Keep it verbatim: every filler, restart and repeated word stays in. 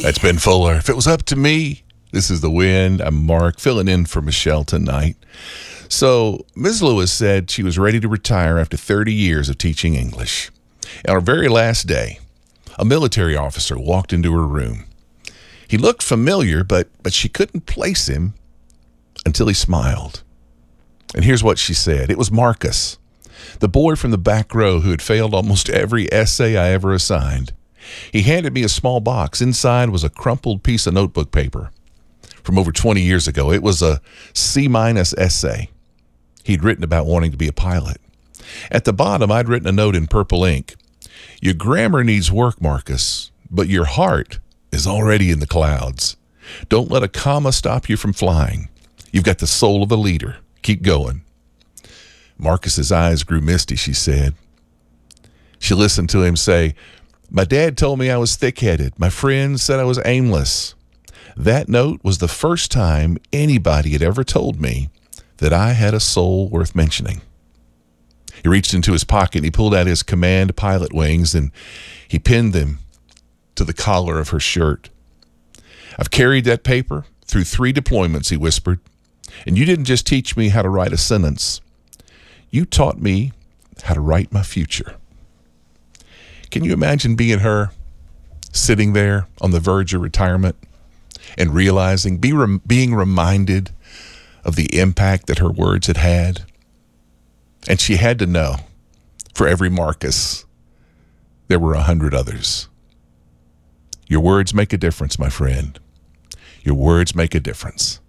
That's Ben Fuller. If it was up to me, this is The Wind. I'm Mark, filling in for Michelle tonight. So, Miz Lewis said she was ready to retire after thirty years of teaching English. On her very last day, a military officer walked into her room. He looked familiar, but, but she couldn't place him until he smiled. And here's what she said. It was Marcus, the boy from the back row who had failed almost every essay I ever assigned. He handed me a small box. Inside was a crumpled piece of notebook paper from over twenty years ago. It was a C-minus essay. He'd written about wanting to be a pilot. At the bottom, I'd written a note in purple ink. Your grammar needs work, Marcus, but your heart is already in the clouds. Don't let a comma stop you from flying. You've got the soul of a leader. Keep going. Marcus's eyes grew misty, she said. She listened to him say, my dad told me I was thick-headed. My friends said I was aimless. That note was the first time anybody had ever told me that I had a soul worth mentioning. He reached into his pocket and he pulled out his command pilot wings and he pinned them to the collar of her shirt. I've carried that paper through three deployments, he whispered, and you didn't just teach me how to write a sentence. You taught me how to write my future. Can you imagine being her, sitting there on the verge of retirement and realizing, be rem- being reminded of the impact that her words had had? And she had to know, for every Marcus, there were a hundred others. Your words make a difference, my friend. Your words make a difference.